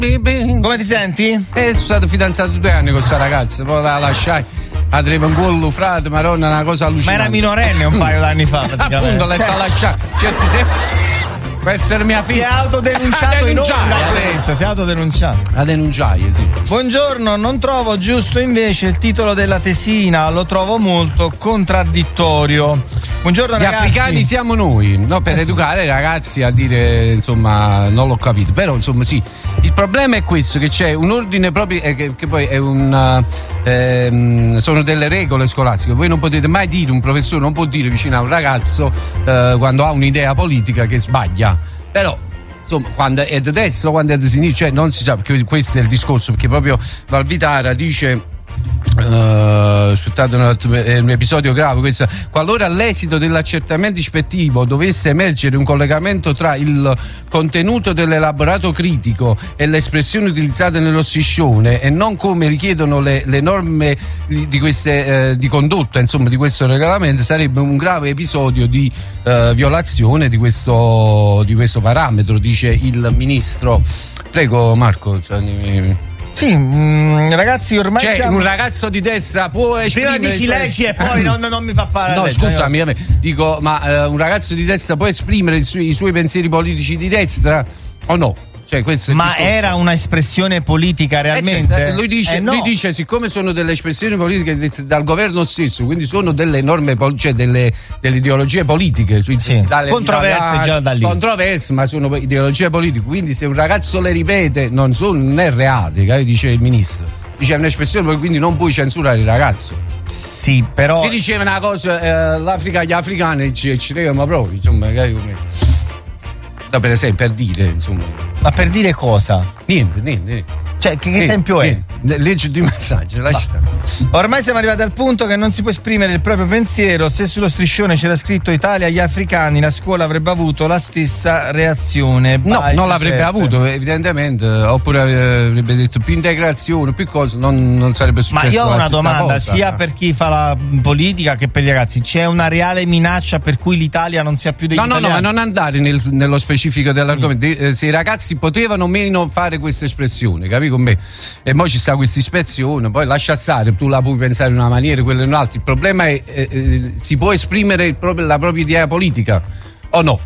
Come ti senti? Sono stato fidanzato 2 anni con questa ragazza, poi la lasciai. A Trevencollo, frate, maronna, una cosa allucinante. Ma era minorenne un paio d'anni fa, praticamente. Appunto, l'ho detto a lasciare. Certi può essere mia figlia. Si è autodenunciato in onda questo, si è autodenunciato. La denunciai, sì. Buongiorno, non trovo giusto invece il titolo della tesina, lo trovo molto contraddittorio. Buongiorno Gli ragazzi. africani siamo noi, no? Per educare i ragazzi a dire, insomma, non l'ho capito. Però, insomma, sì. Il problema è questo, che c'è un ordine proprio, che poi è sono delle regole scolastiche. Voi non potete mai dire, un professore non può dire vicino a un ragazzo quando ha un'idea politica che sbaglia. Però insomma, quando è di destra o quando è di sinistra, cioè non si sa, perché questo è il discorso, perché proprio Valvitara dice aspettate un attimo, è un episodio grave questo: qualora all'esito dell'accertamento ispettivo dovesse emergere un collegamento tra il contenuto dell'elaborato critico e l'espressione utilizzata nello striscione e non come richiedono le norme di queste di condotta, insomma, di questo regolamento, sarebbe un grave episodio di violazione di questo parametro, dice il ministro. Prego Marco. Sì, ragazzi, ormai un ragazzo di destra può esprimere. Prima dici leggi e poi non mi fa parlare. No, scusami, dico, ma un ragazzo di destra può esprimere i suoi pensieri politici di destra o no? Cioè, ma era una espressione politica realmente? Certo, lui dice, siccome sono delle espressioni politiche dette dal governo stesso, quindi sono delle norme, cioè delle ideologie politiche. Sì. Controverse già da lì. Controverse, ma sono ideologie politiche. Quindi se un ragazzo le ripete non è reato, dice il ministro. Dice è un'espressione, quindi non puoi censurare il ragazzo. Sì, però. Si diceva una cosa, l'Africa, gli africani ci regano proprio, insomma, no, per esempio, per dire, insomma. Ma per dire cosa? Niente. Cioè, che esempio è? Leggi due messaggi, lascia stare. Ormai siamo arrivati al punto che non si può esprimere il proprio pensiero. Se sullo striscione c'era scritto Italia agli africani, la scuola avrebbe avuto la stessa reazione. No, non l'avrebbe avuto, evidentemente. Oppure avrebbe detto più integrazione, più cose, non sarebbe successo. Ma io ho una domanda, cosa, sia per chi fa la politica che per gli ragazzi. C'è una reale minaccia per cui l'Italia non sia più degli italiani? No, ma non andare nello specifico dell'argomento. Se i ragazzi potevano meno fare questa espressione, capi con me? E poi ci sta questa ispezione, poi lascia stare, tu la puoi pensare in una maniera, quella in un'altra. Il problema è si può esprimere la propria idea politica o no?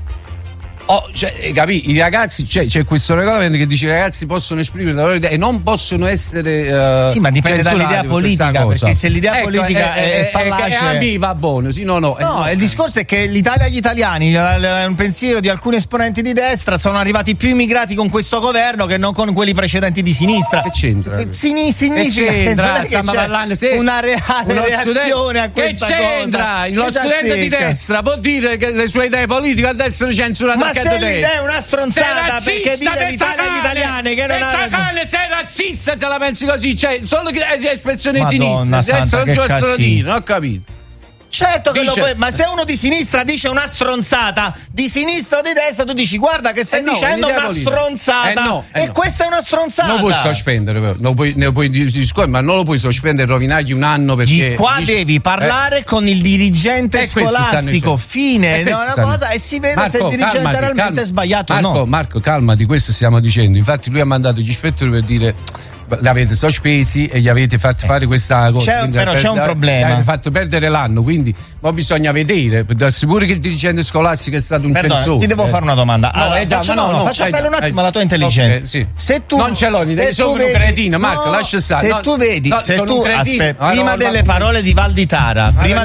Capì? I ragazzi, c'è questo regolamento che dice i ragazzi possono esprimere la loro idea e non possono essere sì, ma dipende dall'idea politica, perché se l'idea politica è fallace a me va buono, sì, no, il discorso è che l'Italia agli italiani è un pensiero di alcuni esponenti di destra, sono arrivati più immigrati con questo governo che non con quelli precedenti di sinistra. Che c'entra? Significa che una reale reazione a questa cosa. Che c'entra? Lo studente di destra può dire che le sue idee politiche ad essere censurate. Ma se l'idea è una stronzata, perché dire l'Italia agli italiani che non ha. Sei razzista se la pensi così, cioè solo che è espressione di sinistra, santa, non ci possono dire, non ho capito. Certo che lo puoi, ma se uno di sinistra dice una stronzata, di sinistra o di destra, tu dici guarda che stai dicendo una stronzata. E questa è una stronzata. Non lo puoi sospendere, ne puoi discutere, ma non lo puoi sospendere e rovinargli un anno perché. Qua devi parlare con il dirigente scolastico, fine, una cosa, e si vede se il dirigente realmente è sbagliato o no. Marco, calmati, questo stiamo dicendo. Infatti lui ha mandato gli ispettori per dire l'avete sospesi e gli avete fatto fare questa cosa. Però c'è un problema. Gli avete fatto perdere l'anno, quindi bisogna vedere. Assicuri che il dirigente scolastico è stato un censore. Ti devo fare una domanda. Faccio appello un attimo alla tua intelligenza. Okay, sì. Se tu non ce l'ho, sono un cretino, Marco, lascia stare. Se tu vedi, prima delle parole di Valditara, prima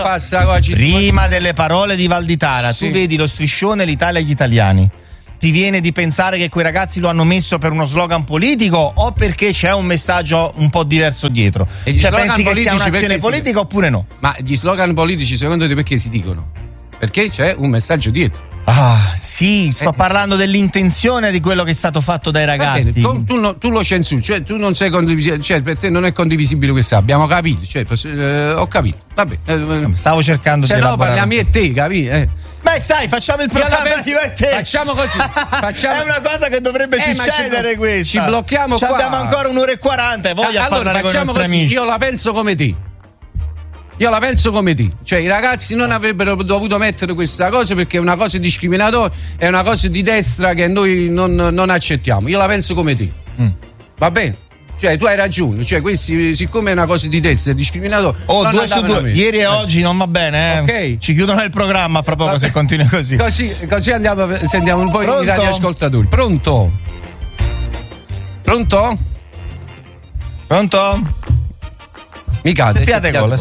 delle parole di Valditara, tu vedi lo striscione l'Italia agli italiani. Ti viene di pensare che quei ragazzi lo hanno messo per uno slogan politico o perché c'è un messaggio un po' diverso dietro? Cioè pensi che sia un'azione politica oppure no? Ma gli slogan politici secondo te perché si dicono? Perché c'è un messaggio dietro. Ah sì, sto parlando dell'intenzione di quello che è stato fatto dai ragazzi. Bene, tu lo censuri, cioè tu non sei condivisibile, cioè per te non è condivisibile questa, abbiamo capito, cioè, ho capito, vabbè. Stavo cercando di elaborare. Se no parliamo io e te, capì? Beh, sai, facciamo il programma io e te. Facciamo così. È una cosa che dovrebbe succedere questa. Ci blocchiamo qua. Abbiamo ancora 1:40 e voglia parlare con i nostri amici. Io la penso come te. Cioè i ragazzi non avrebbero dovuto mettere questa cosa perché è una cosa discriminatoria, è una cosa di destra che noi non accettiamo. Io la penso come te. Va bene. Cioè, tu hai ragione, cioè questi, siccome è una cosa di destra, è discriminato. 2 su 2. Ieri e oggi non va bene, Ok. Ci chiudono il programma fra poco se continui così. Così sentiamo un po' i radioascoltatori. Pronto? Mi cade. Seppiate colla.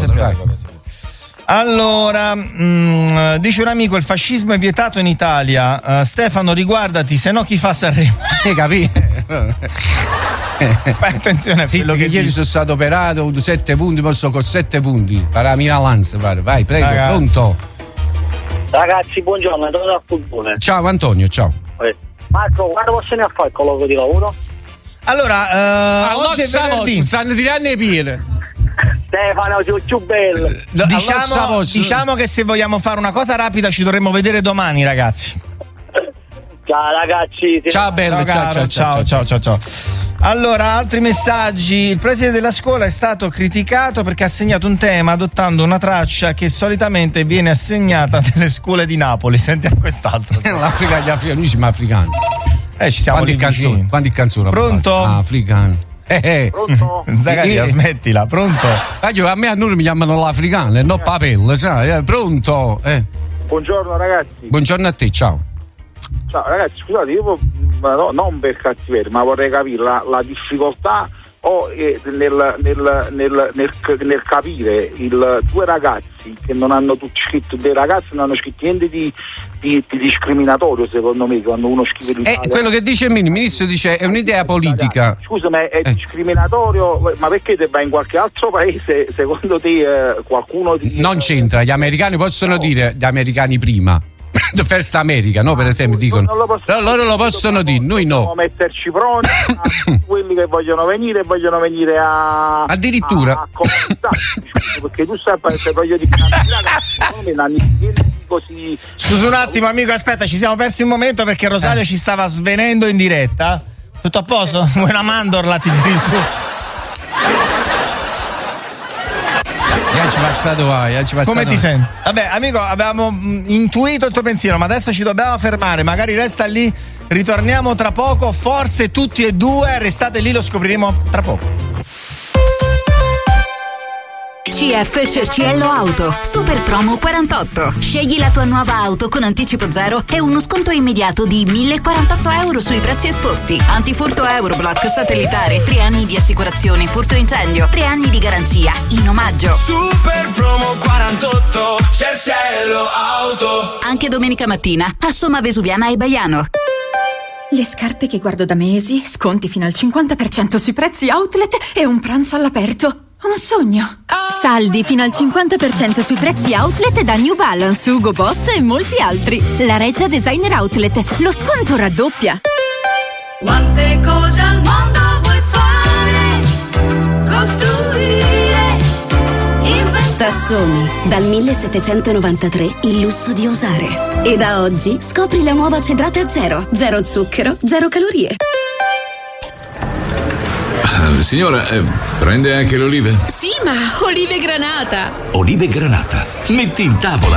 Allora, dice un amico, il fascismo è vietato in Italia. Stefano, riguardati, se no chi fa Sanremo? Capite? Attenzione a quello che ieri sono stato operato, ho avuto 7 punti, posso con 7 punti. Farà mia lanza, vai, prego, ragazzi. Pronto? Ragazzi, buongiorno, Antonio dal Fulgone. Ciao Antonio, ciao. Marco, quando posso ne fare il colloquio di lavoro? Allora, oggi è venerdì. Stanno tirando le pile. Stefano, più bello. Diciamo che se vogliamo fare una cosa rapida ci dovremmo vedere domani, ragazzi. Ciao ragazzi. Ciao bello, ciao. Allora, altri messaggi. Il preside della scuola è stato criticato perché ha assegnato un tema adottando una traccia che solitamente viene assegnata nelle scuole di Napoli. Sentiamo quest'altro. L'Africa, gli africani, noi siamo africani. Ci siamo lì. Quanti canzoni? Pronto? Africani. Pronto? Zagaria, smettila, pronto? A me a noi mi chiamano l'africano e non papelle, sai? Pronto? Buongiorno ragazzi. Buongiorno a te, ciao. Ciao ragazzi, scusate, io non per cattiveria, ma vorrei capire la difficoltà nel capire due ragazzi che non hanno tutti scritto, dei ragazzi non hanno scritto niente di discriminatorio, secondo me, quando uno scrive l'Italia. Quello che dice il ministro dice è un'idea politica. Scusami, è discriminatorio, ma perché te vai in qualche altro paese, secondo te qualcuno non c'entra, gli americani possono dire, gli americani prima. The First America, no? Per esempio, dicono. Loro lo possono dire, noi no. Dobbiamo metterci pronti a quelli che vogliono venire a. Addirittura. Perché tu sai, se voglio dire così. Scusa un attimo, amico, aspetta, ci siamo persi un momento perché Rosario ci stava svenendo in diretta. Tutto a posto? Vuoi una mandorla? Ti tiri su. Ci passato vai. Come ti senti? Vabbè, amico, avevamo intuito il tuo pensiero, ma adesso ci dobbiamo fermare. Magari resta lì, ritorniamo tra poco. Forse tutti e due, restate lì, lo scopriremo tra poco. CF Cerciello Auto, super promo 48. Scegli la tua nuova auto con anticipo zero e uno sconto immediato di 1.048 euro sui prezzi esposti. Antifurto Euroblock satellitare, 3 anni di assicurazione furto incendio, 3 anni di garanzia in omaggio. Super promo 48, Cerciello Auto. Anche domenica mattina a Somma Vesuviana e Baiano. Le scarpe che guardo da mesi, sconti fino al 50% sui prezzi outlet e un pranzo all'aperto. Un sogno. Saldi fino al 50% sui prezzi outlet da New Balance, Hugo Boss e molti altri. La Reggia Designer Outlet. Lo sconto raddoppia. Quante cose al mondo vuoi fare? Costruire, inventare. Tassoni, dal 1793 il lusso di osare. E da oggi scopri la nuova Cedrata Zero. Zero zucchero, zero calorie. Signora, prende anche le olive? Sì, ma olive granata. Olive granata. Metti in tavola.